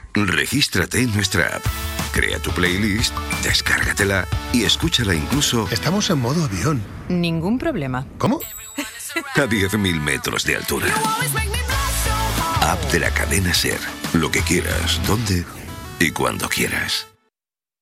Regístrate en nuestra app. Crea tu playlist, descárgatela y escúchala incluso... Estamos en modo avión. Ningún problema. ¿Cómo? A 10.000 metros de altura. App de la cadena SER. Lo que quieras, donde y cuando quieras.